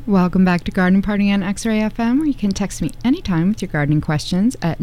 Welcome back to Garden Party on X-Ray FM, where you can text me anytime with your gardening questions at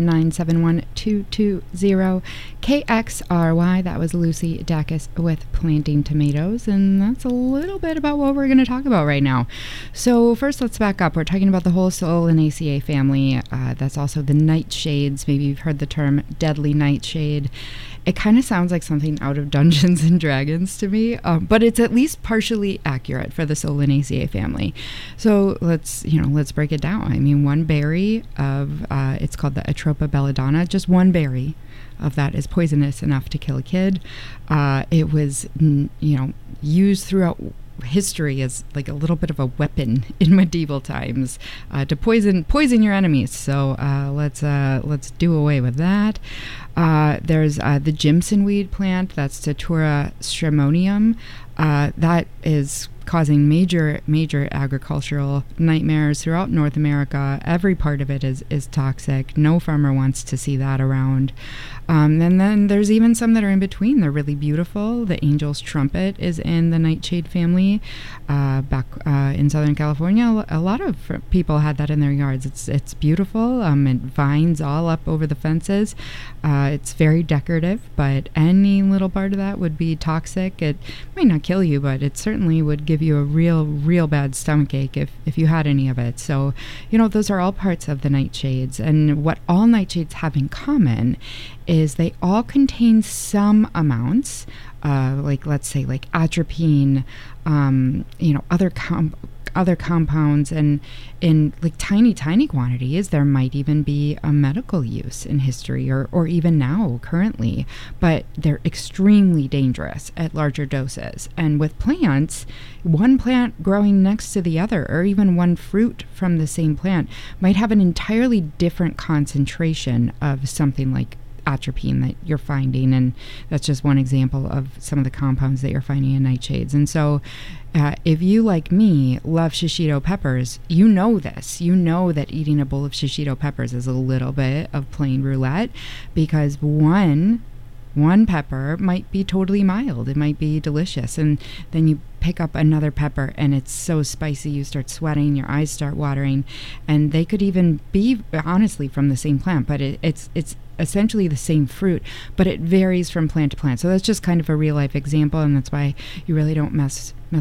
971-220-KXRY. That was Lucy Dacus with Planting Tomatoes, and that's a little bit about what we're going to talk about right now. So first, let's back up. We're talking about the whole Solanaceae family. That's also the nightshades. Maybe you've heard the term deadly nightshade. It kind of sounds like something out of Dungeons and Dragons to me, but it's at least partially accurate for the Solanaceae family. So let's break it down. I mean, one berry of it's called the Atropa belladonna. Just one berry of that is poisonous enough to kill a kid. It was used throughout history as like a little bit of a weapon in medieval times to poison your enemies. So let's do away with that. There's the Jimson weed plant. That's Datura stramonium. That is causing major agricultural nightmares throughout North America. Every part of it is toxic. No farmer wants to see that around. And then there's even some that are in between. They're really beautiful. The Angel's Trumpet is in the nightshade family. Back in Southern California, a lot of people had that in their yards. It's beautiful. It vines all up over the fences. It's very decorative, but any little part of that would be toxic. It might not kill you, but it certainly would give you a real bad stomachache if you had any of it. So, those are all parts of the nightshades. And what all nightshades have in common is they all contain some amounts, let's say atropine, other compounds, and in like tiny quantities. There might even be a medical use in history or even now currently, but they're extremely dangerous at larger doses. And with plants, one plant growing next to the other, or even one fruit from the same plant, might have an entirely different concentration of something like atropine that you're finding, and that's just one example of some of the compounds that you're finding in nightshades. And so if you, like me, love shishito peppers, you know this. You know that eating a bowl of shishito peppers is a little bit of plain roulette, because one pepper might be totally mild. It might be delicious, and then you pick up another pepper and it's so spicy you start sweating, your eyes start watering, and they could even be honestly from the same plant, but it's essentially the same fruit, but it varies from plant to plant. So that's just kind of a real life example, and that's why you really don't mess